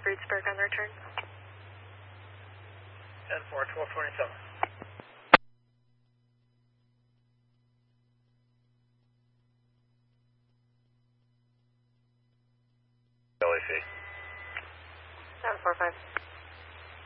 Reedsburg on the return. 10-4, 1227. LAC. 745.